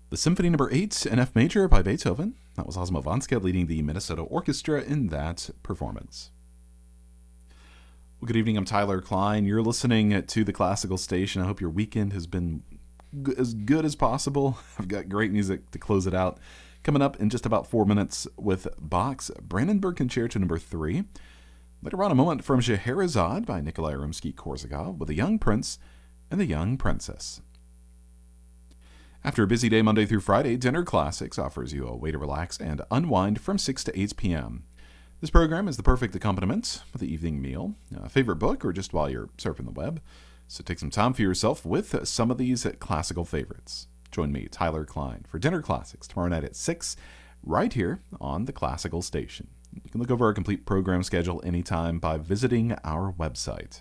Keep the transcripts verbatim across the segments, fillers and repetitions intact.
The Symphony Number eight in F Major by Beethoven. That was Osmo Vanska leading the Minnesota Orchestra in that performance. Well, good evening, I'm Tyler Klein. You're listening to the Classical Station. I hope your weekend has been g- as good as possible. I've got great music to close it out. Coming up in just about four minutes with Bach's Brandenburg Concerto Number three. Later on, a moment from Scheherazade by Nikolai Rimsky-Korsakov with The Young Prince and the Young Princess. After a busy day Monday through Friday, Dinner Classics offers you a way to relax and unwind from six to eight p.m. This program is the perfect accompaniment for the evening meal, a favorite book, or just while you're surfing the web. So take some time for yourself with some of these classical favorites. Join me, Tyler Klein, for Dinner Classics tomorrow night at six, right here on the Classical Station. You can look over our complete program schedule anytime by visiting our website.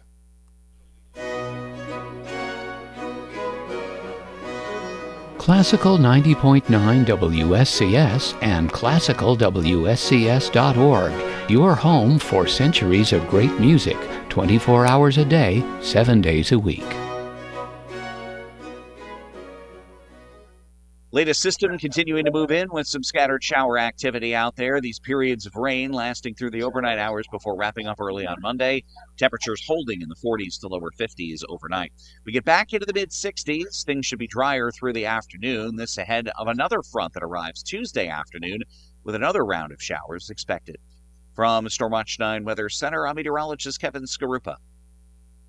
Classical ninety point nine W S C S and classical W S C S dot org. Your home for centuries of great music, twenty-four hours a day, seven days a week. Latest system continuing to move in with some scattered shower activity out there. These periods of rain lasting through the overnight hours before wrapping up early on Monday. Temperatures holding in the forties to lower fifties overnight. We get back into the mid-sixties. Things should be drier through the afternoon. This ahead of another front that arrives Tuesday afternoon with another round of showers expected. From Stormwatch nine Weather Center, I'm meteorologist Kevin Skarupa.